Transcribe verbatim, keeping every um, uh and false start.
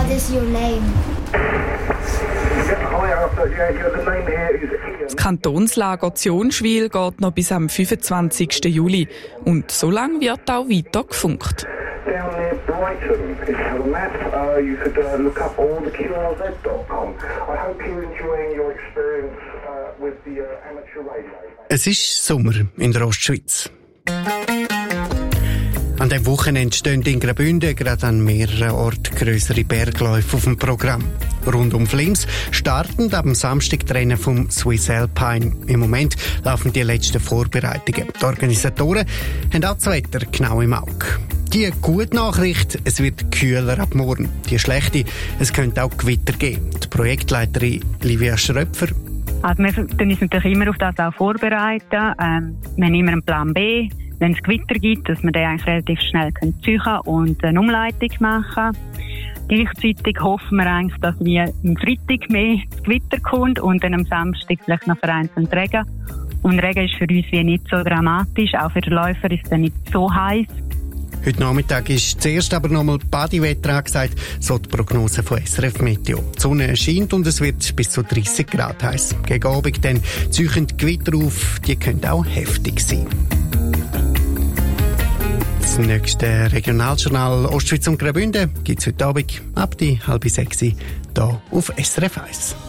What is your name? Das Kantonslager Zionschwil geht noch bis am fünfundzwanzigsten Juli und so lange wird auch weiter gefunkt. Es ist Sommer in der Ostschweiz. An diesem Wochenende stehen in Graubünden gerade an mehreren Orten grössere Bergläufe auf dem Programm. Rund um Flims starten ab dem Samstag die Rennen vom Swiss Alpine. Im Moment laufen die letzten Vorbereitungen. Die Organisatoren haben auch das Wetter genau im Auge. Die gute Nachricht, es wird kühler ab morgen. Die schlechte, es könnte auch Gewitter geben. Die Projektleiterin Livia Schröpfer. Also wir tun uns natürlich immer auf das auch vorbereiten. Ähm, wir haben immer einen Plan B. Wenn es Gewitter gibt, dass wir den eigentlich relativ schnell ziehen können und eine Umleitung machen. Gleichzeitig hoffen wir eigentlich, dass wir am Freitag mehr das Gewitter kommt und dann am Samstag vielleicht noch vereinzelt Regen. Und Regen ist für uns wie nicht so dramatisch. Auch für den Läufer ist es nicht so heiß. Heute Nachmittag ist zuerst aber nochmal Badewetter angesagt, so die Prognose von S R F Meteo. Die Sonne scheint und es wird bis zu dreissig Grad heiß. Gegen Abend dann ziehen die Gewitter auf, die können auch heftig sein. Das nächste Regionaljournal Ostschweiz und Graubünden gibt es heute Abend ab die halb sechs hier auf S R F eins.